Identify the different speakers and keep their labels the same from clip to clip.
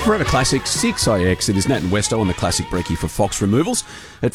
Speaker 1: Forever Classic 6IX. It is Nat and Westo on the Classic Brekkie for Fox Removals at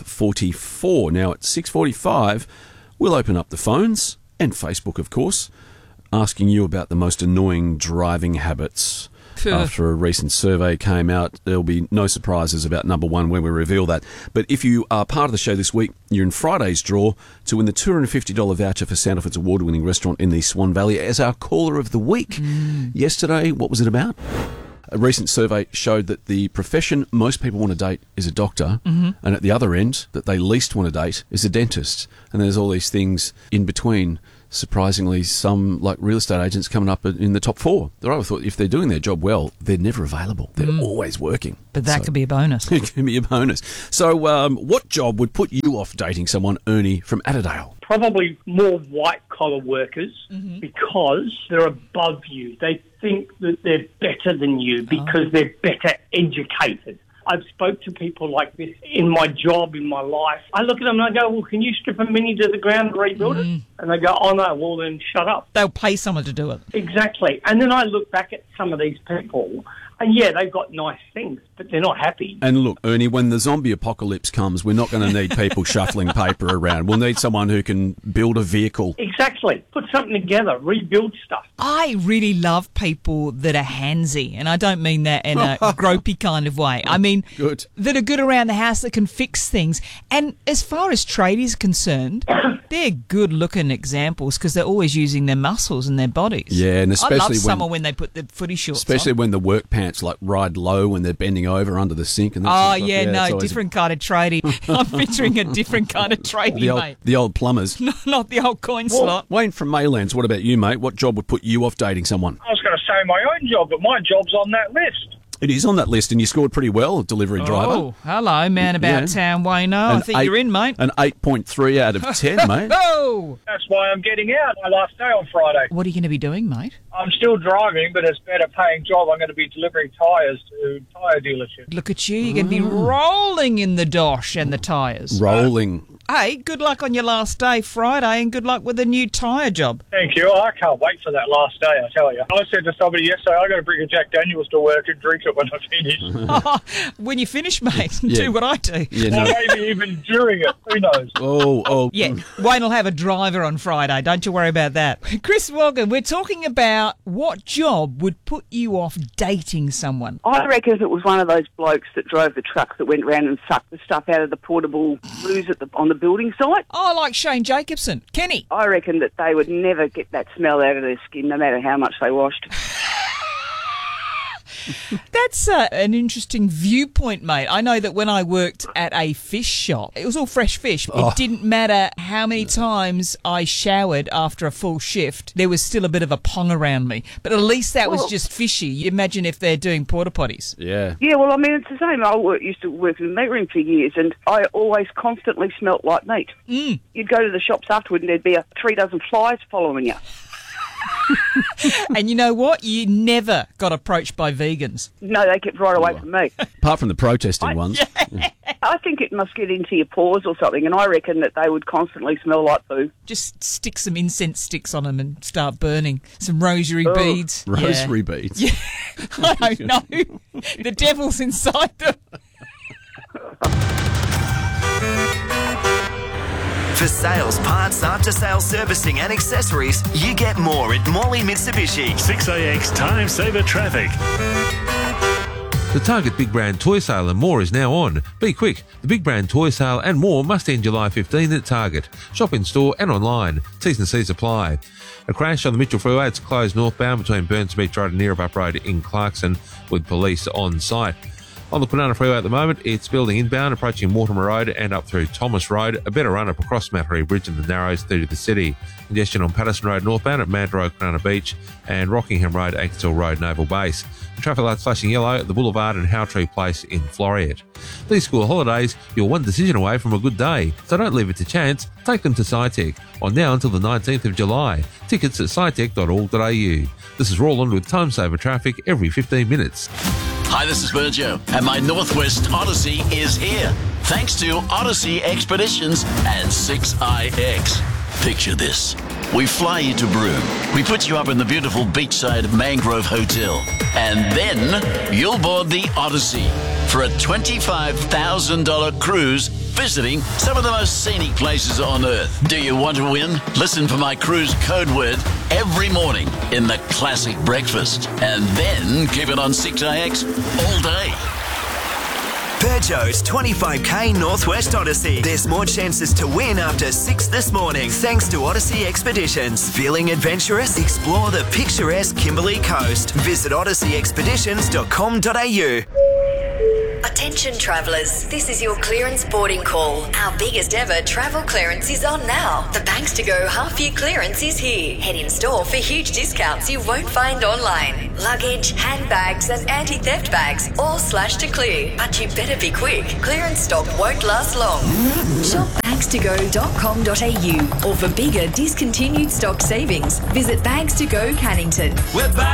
Speaker 1: 5:44. Now at 6:45, we'll open up the phones and Facebook, of course, asking you about the most annoying driving habits. After a recent survey came out, there'll be no surprises about number one when we reveal that. But if you are part of the show this week, you're in Friday's draw to win the $250 voucher for Sandifer's award-winning restaurant in the Swan Valley as our caller of the week. Yesterday, what was it about? A recent survey showed that the profession most people want to date is a doctor, and at the other end, that they least want to date is a dentist. And there's all these things in between. Surprisingly, some, like real estate agents, coming up in the top four. I thought if they're doing their job well, they're never available. They're always working.
Speaker 2: But that could be a bonus.
Speaker 1: It can be a bonus. So what job would put you off dating someone, Ernie from Atterdale?
Speaker 3: Probably more white-collar workers because they're above you. They think that they're better than you because they're better educated. I've spoke to people like this in my job, in my life. I look at them and I go, well, can you strip a Mini to the ground and rebuild it? And they go, oh, no, well, then shut up.
Speaker 2: They'll pay someone to do it.
Speaker 3: Exactly. And then I look back at some of these people and, yeah, they've got nice things, but they're not happy.
Speaker 1: And look, Ernie, when the zombie apocalypse comes, we're not going to need people shuffling paper around. We'll need someone who can build a vehicle.
Speaker 3: Exactly. Put something together, rebuild stuff.
Speaker 2: I really love people that are handsy, and I don't mean that in a gropey kind of way. I mean that are good around the house, that can fix things. And as far as tradies are concerned, they're good-looking examples because they're always using their muscles and their bodies.
Speaker 1: Yeah, and especially
Speaker 2: I love someone when they put the footy shorts
Speaker 1: especially
Speaker 2: on.
Speaker 1: when the work pants like ride low when they're bending over under the sink. And that sort of stuff.
Speaker 2: No, different kind of tradie. I'm picturing a different kind of tradie, mate.
Speaker 1: The old plumbers.
Speaker 2: Not the old coin slot.
Speaker 1: Wayne from Maylands, what about you, mate? What job would put you off dating someone?
Speaker 4: I was going to say my own job, but my job's on that list.
Speaker 1: It is on that list, and you scored pretty well, delivery driver.
Speaker 2: Oh, hello, man about town, Wayno. I think you're in, mate.
Speaker 1: An 8.3 out of 10, mate.
Speaker 2: Oh!
Speaker 4: That's why I'm getting out. My last day on Friday.
Speaker 2: What are you going to be doing, mate?
Speaker 4: I'm still driving, but it's a better paying job. I'm going to be delivering tyres to tyre dealerships.
Speaker 2: Look at you. You're going to be rolling in the dosh and the tyres.
Speaker 1: Rolling.
Speaker 2: Hey, good luck on your last day, Friday, and good luck with the new tyre job.
Speaker 4: Thank you. I can't wait for that last day, I tell you. I said to somebody yesterday, I've got to bring a Jack Daniels to work and drink it when I finish.
Speaker 2: When you finish, mate, do what I do.
Speaker 4: Yeah, no. Or maybe even during it. Who knows?
Speaker 2: Yeah, Wayne will have a driver on Friday. Don't you worry about that. Chris Walken, we're talking about what job would put you off dating someone.
Speaker 5: I reckon if it was one of those blokes that drove the truck that went round and sucked the stuff out of the portable loos on the building site.
Speaker 2: Oh, like Shane Jacobson. Kenny.
Speaker 5: I reckon that they would never get that smell out of their skin, no matter how much they washed.
Speaker 2: That's an interesting viewpoint, mate. I know that when I worked at a fish shop, it was all fresh fish. It didn't matter how many times I showered after a full shift, there was still a bit of a pong around me. But at least that was just fishy. You imagine if they're doing porta potties.
Speaker 1: Yeah.
Speaker 5: Yeah, well, I mean, it's the same. I used to work in the meat room for years, and I always constantly smelt like meat. You'd go to the shops afterward, and there'd be 3 dozen flies following you.
Speaker 2: And you know what? You never got approached by vegans.
Speaker 5: No, they kept right away from me.
Speaker 1: Apart from the protesting ones.
Speaker 5: Yeah. I think it must get into your pores or something, and I reckon that they would constantly smell like poo.
Speaker 2: Just stick some incense sticks on them and start burning. Some rosary beads.
Speaker 1: Rosary beads?
Speaker 2: Yeah. I don't know. The devil's inside them.
Speaker 6: For sales, parts, after-sales servicing and accessories, you get more at Morley Mitsubishi.
Speaker 7: 6AX Time Saver Traffic.
Speaker 8: The Target Big Brand Toy Sale and more is now on. Be quick, the Big Brand Toy Sale and more must end July 15 at Target. Shop in store and online. T's and C's apply. A crash on the Mitchell Freeway. It's closed northbound between Burns Beach Road and Neerup Road in Clarkson with police on site. On the Kwinana Freeway at the moment, it's building inbound, approaching Mortimer Road and up through Thomas Road. A better run up across Mattery Bridge and the Narrows through to the city. Congestion on Patterson Road northbound at Mandurah Kwinana Beach and Rockingham Road, Ankersville Road, Naval Base. The traffic lights flashing yellow at the Boulevard and Howtree Place in Floriat. These school holidays, you're one decision away from a good day, so don't leave it to chance. Take them to SciTech on now until the 19th of July. Tickets at scitech.org.au. This is Roland with Time Saver Traffic every 15 minutes.
Speaker 9: Hi, this is Virgil, and my Northwest Odyssey is here. Thanks to Odyssey Expeditions and 6IX. Picture this. We fly you to Broome. We put you up in the beautiful beachside Mangrove Hotel. and then you'll board the Odyssey for a $25,000 cruise visiting some of the most scenic places on Earth. Do you want to win? Listen for my cruise code word every morning in the Classic Breakfast, and then keep it on 6IX all day.
Speaker 6: Peugeot's 25k Northwest Odyssey. There's more chances to win after 6 this morning thanks to Odyssey Expeditions. Feeling adventurous? Explore the picturesque Kimberley Coast. Visit odysseyexpeditions.com.au.
Speaker 10: Attention travellers, this is your clearance boarding call. Our biggest ever travel clearance is on now. The Banks to Go half-year clearance is here. Head in store for huge discounts you won't find online. Luggage, handbags and anti-theft bags all slashed to clear. But you better be quick. Clearance stock won't last long. Shop bankstogo.com.au or for bigger discontinued stock savings, visit Banks to Go Cannington.
Speaker 6: We're back.